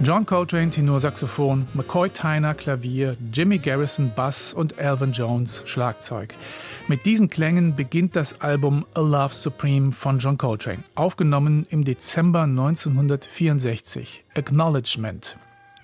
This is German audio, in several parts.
John Coltrane Tenorsaxophon, McCoy Tyner Klavier, Jimmy Garrison Bass und Elvin Jones Schlagzeug. Mit diesen Klängen beginnt das Album A Love Supreme von John Coltrane, aufgenommen im Dezember 1964. Acknowledgement.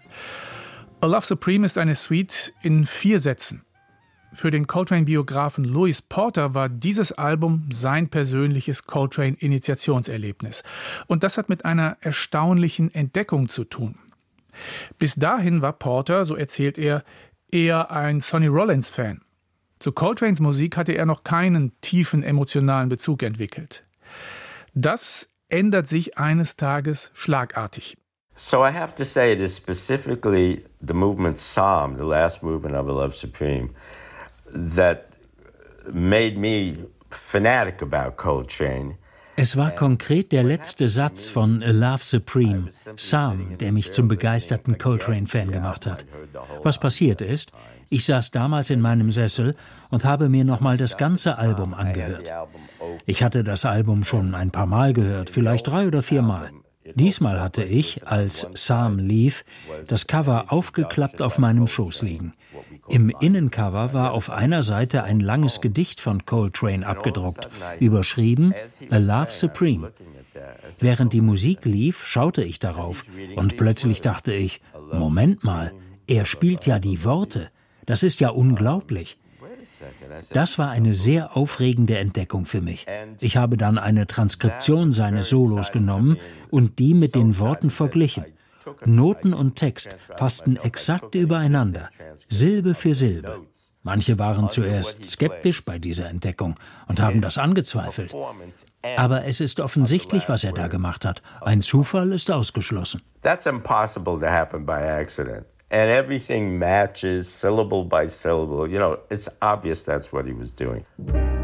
A Love Supreme ist eine Suite in 4 Sätzen. Für den Coltrane-Biografen Louis Porter war dieses Album sein persönliches Coltrane-Initiationserlebnis. Und das hat mit einer erstaunlichen Entdeckung zu tun. Bis dahin war Porter, so erzählt er, eher ein Sonny Rollins-Fan. Zu Coltranes Musik hatte er noch keinen tiefen emotionalen Bezug entwickelt. Das ändert sich eines Tages schlagartig. So I have to say it is specifically the movement Psalm, the last movement of A Love Supreme, that made me fanatic about Coltrane. Es war konkret der letzte Satz von A Love Supreme, Psalm, der mich zum begeisterten Coltrane-Fan gemacht hat. Was passiert ist, ich saß damals in meinem Sessel und habe mir nochmal das ganze Album angehört. Ich hatte das Album schon ein paar Mal gehört, vielleicht 3 oder 4 Mal. Diesmal hatte ich, als Psalm lief, das Cover aufgeklappt auf meinem Schoß liegen. Im Innencover war auf einer Seite ein langes Gedicht von Coltrane abgedruckt, überschrieben A Love Supreme. Während die Musik lief, schaute ich darauf und plötzlich dachte ich, Moment mal, er spielt ja die Worte. Das ist ja unglaublich. Das war eine sehr aufregende Entdeckung für mich. Ich habe dann eine Transkription seines Solos genommen und die mit den Worten verglichen. Noten und Text passten exakt übereinander, Silbe für Silbe. Manche waren zuerst skeptisch bei dieser Entdeckung und haben das angezweifelt. Aber es ist offensichtlich, was er da gemacht hat. Ein Zufall ist ausgeschlossen. That's impossible to happen by accident. And everything matches syllable by syllable. You know, it's obvious that's what he was doing.